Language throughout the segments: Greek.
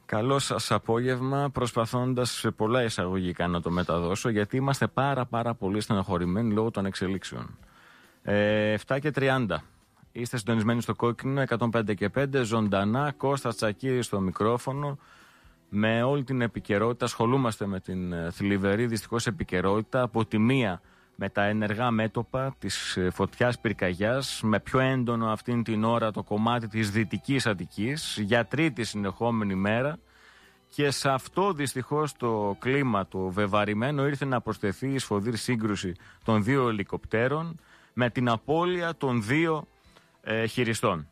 Καλό σας απόγευμα, προσπαθώντας σε πολλά εισαγωγικά να το μεταδώσω, γιατί είμαστε πάρα πολύ στενοχωρημένοι λόγω των εξελίξεων. 7:30. Είστε συντονισμένοι στο Κόκκινο 105.5, ζωντανά, Κώστας Τσακίρης στο μικρόφωνο. Με όλη την επικαιρότητα ασχολούμαστε με την θλιβερή δυστυχώς επικαιρότητα. Από τη μία με τα ενεργά μέτωπα της φωτιάς πυρκαγιάς, με πιο έντονο αυτήν την ώρα το κομμάτι της Δυτικής Αττικής για τρίτη συνεχόμενη μέρα, και σε αυτό δυστυχώς το κλίμα το βεβαρημένο ήρθε να προσθεθεί η σφοδρή σύγκρουση των δύο ελικοπτέρων με την απώλεια των δύο χειριστών.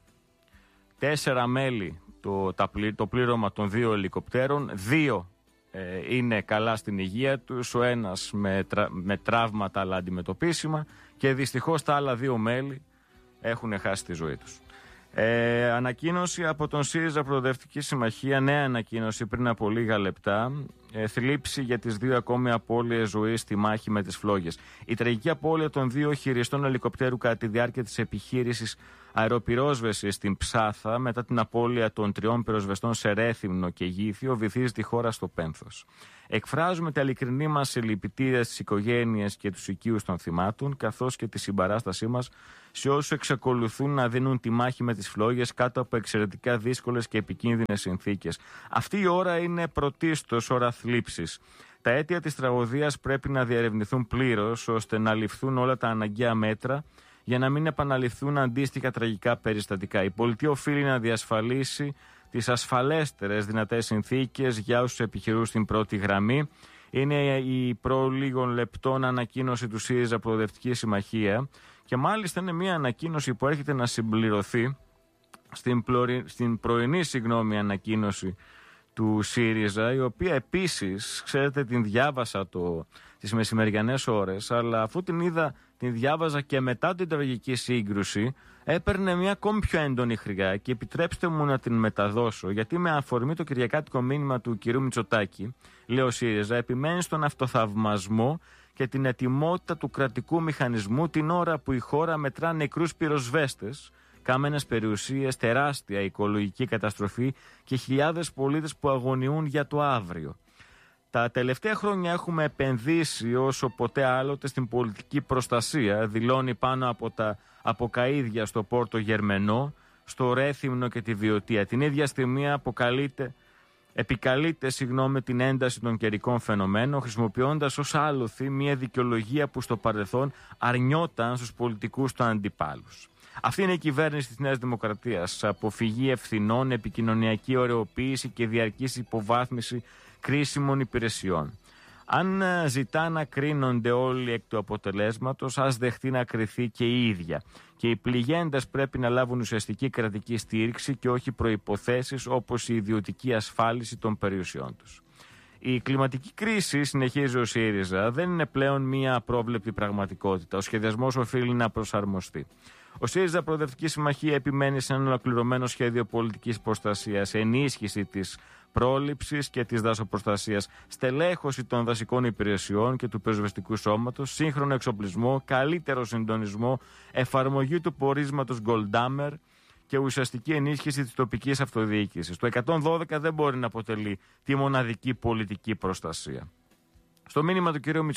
4 μέλη το πλήρωμα των δύο ελικοπτέρων, 2 είναι καλά στην υγεία τους, ο ένας με τραύματα αλλά αντιμετωπίσιμα, και δυστυχώς τα άλλα 2 μέλη έχουν χάσει τη ζωή τους. Ανακοίνωση από τον ΣΥΡΙΖΑ Προοδευτική Συμμαχία, νέα ανακοίνωση πριν από λίγα λεπτά. Θλίψη για τις 2 ακόμη απώλειες ζωής στη μάχη με τις φλόγες. Η τραγική απώλεια των 2 χειριστών ελικοπτέρου κατά τη διάρκεια της επιχείρησης αεροπυρόσβεσης στην Ψάθα, μετά την απώλεια των 3 πυροσβεστών σε Ρέθυμνο και Γήθιο, βυθίζει τη χώρα στο πένθος. Εκφράζουμε τα ειλικρινή μας συλληπιτήρια στις οικογένειες και τους οικείους των θυμάτων, καθώς και τη συμπαράστασή μας σε όσους εξακολουθούν να δίνουν τη μάχη με τις φλόγες κάτω από εξαιρετικά δύσκολες και επικίνδυνες συνθήκες. Αυτή η ώρα είναι πρωτίστως ώρα θλίψης. Τα αίτια της τραγωδίας πρέπει να διερευνηθούν πλήρως, ώστε να ληφθούν όλα τα αναγκαία μέτρα για να μην επαναληφθούν αντίστοιχα τραγικά περιστατικά. Η πολιτεία οφείλει να διασφαλίσει τις ασφαλέστερες δυνατές συνθήκες για όσους επιχειρούν στην πρώτη γραμμή. Είναι η προ λίγων λεπτών ανακοίνωση του ΣΥΡΙΖΑ Προοδευτική Συμμαχία, και μάλιστα είναι μια ανακοίνωση που έρχεται να συμπληρωθεί στην πρωινή ανακοίνωση του ΣΥΡΙΖΑ, η οποία επίσης, ξέρετε, την διάβασα τις μεσημεριανές ώρες, αλλά αφού την διάβαζα και μετά την τραγική σύγκρουση, έπαιρνε μια ακόμη πιο έντονη χρειά, και επιτρέψτε μου να την μεταδώσω, γιατί με αφορμή το κυριακάτικο μήνυμα του κυρίου Μητσοτάκη, λέει ο ΣΥΡΙΖΑ, επιμένει στον αυτοθαυμασμό και την ετοιμότητα του κρατικού μηχανισμού την ώρα που η χώρα μετρά νεκρούς πυροσβέστες, κάμενες περιουσίες, τεράστια οικολογική καταστροφή και χιλιάδες πολίτες που αγωνιούν για το αύριο. Τα τελευταία χρόνια έχουμε επενδύσει όσο ποτέ άλλοτε στην πολιτική προστασία, δηλώνει πάνω από τα αποκαΐδια στο Πόρτο Γερμενό, στο Ρέθυμνο και τη Βιωτία. Την ίδια στιγμή επικαλείται την ένταση των καιρικών φαινομένων, χρησιμοποιώντας ως άλοθη μια δικαιολογία που στο παρελθόν αρνιόταν στους πολιτικούς του αντιπάλους. Αυτή είναι η κυβέρνηση της Νέας Δημοκρατίας. Αποφυγή ευθυνών, επικοινωνιακή ωρεοποίηση και διαρκής υποβάθμιση κρίσιμων υπηρεσιών. Αν ζητά να κρίνονται όλοι εκ του αποτελέσματος, ας δεχτεί να κριθεί και η ίδια. Και οι πληγέντες πρέπει να λάβουν ουσιαστική κρατική στήριξη και όχι προϋποθέσεις όπως η ιδιωτική ασφάλιση των περιουσιών τους. Η κλιματική κρίση, συνεχίζει ο ΣΥΡΙΖΑ, δεν είναι πλέον μία απρόβλεπτη πραγματικότητα. Ο σχεδιασμός οφείλει να προσαρμοστεί. Ο ΣΥΡΙΖΑ Προοδευτική Συμμαχία επιμένει σε ένα ολοκληρωμένο σχέδιο πολιτικής προστασίας, ενίσχυση της πρόληψης και της δασοπροστασίας, στελέχωση των δασικών υπηρεσιών και του πυροσβεστικού σώματος, σύγχρονο εξοπλισμό, καλύτερο συντονισμό, εφαρμογή του πορίσματος Goldhammer και ουσιαστική ενίσχυση της τοπικής αυτοδιοίκησης. Το 112 δεν μπορεί να αποτελεί τη μοναδική πολιτική προστασία. Στο μήνυμά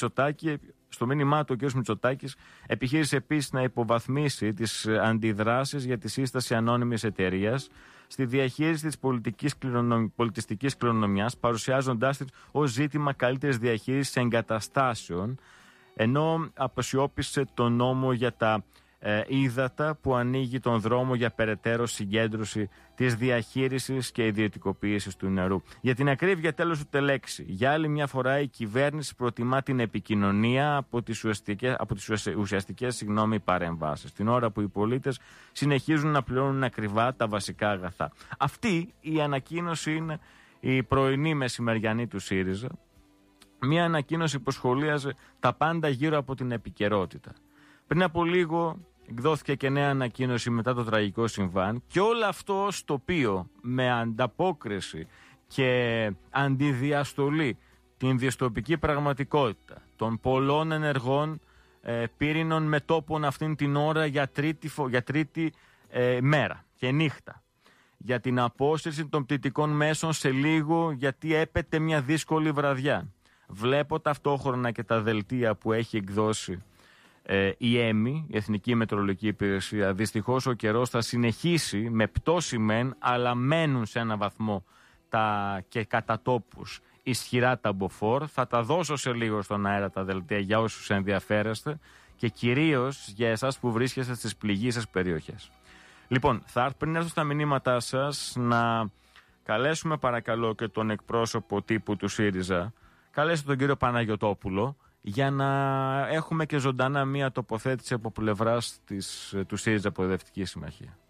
του ο κ. Μητσοτάκης επιχείρησε επίσης να υποβαθμίσει τις αντιδράσεις για τη σύσταση ανώνυμης εταιρείας στη διαχείριση της πολιτιστικής κληρονομιάς, παρουσιάζοντάς την ως ζήτημα καλύτερης διαχείρισης εγκαταστάσεων, ενώ αποσιώπησε τον νόμο για τα ύδατα που ανοίγει τον δρόμο για περαιτέρω συγκέντρωση της διαχείρισης και ιδιωτικοποίησης του νερού. Για την ακρίβεια, τέλος ούτε λέξη. Για άλλη μια φορά η κυβέρνηση προτιμά την επικοινωνία από τις ουσιαστικές παρεμβάσεις, την ώρα που οι πολίτες συνεχίζουν να πληρώνουν ακριβά τα βασικά αγαθά. Αυτή η ανακοίνωση είναι η πρωινή μεσημεριανή του ΣΥΡΙΖΑ. Μια ανακοίνωση που σχολίαζε τα πάντα γύρω από την επικαιρότητα. Πριν από λίγο εκδόθηκε και νέα ανακοίνωση μετά το τραγικό συμβάν, και όλο αυτό στο οποίο με ανταπόκριση και αντιδιαστολή την δυστοπική πραγματικότητα των πολλών ενεργών πύρινων μετώπων αυτήν την ώρα για τρίτη μέρα και νύχτα, για την απόσυρση των πτυτικών μέσων σε λίγο, γιατί έπεται μια δύσκολη βραδιά. Βλέπω ταυτόχρονα και τα δελτία που έχει εκδώσει η ΕΜΗ, η Εθνική Μετεωρολογική Υπηρεσία. Δυστυχώς ο καιρός θα συνεχίσει με πτώση μεν, αλλά μένουν σε ένα βαθμό και κατά τόπους ισχυρά τα μποφόρ. Θα τα δώσω σε λίγο στον αέρα τα δελτία για όσους ενδιαφέρεστε και κυρίως για εσάς που βρίσκεστε στις πληγείσες περιοχές. Λοιπόν, πριν έρθω στα μηνύματά σας, να καλέσουμε παρακαλώ και τον εκπρόσωπο τύπου του ΣΥΡΙΖΑ. Καλέστε τον κύριο Παναγιωτόπουλο για να έχουμε και ζωντανά μία τοποθέτηση από πλευράς του ΣΥΡΙΖΑ Προοδευτική Συμμαχία.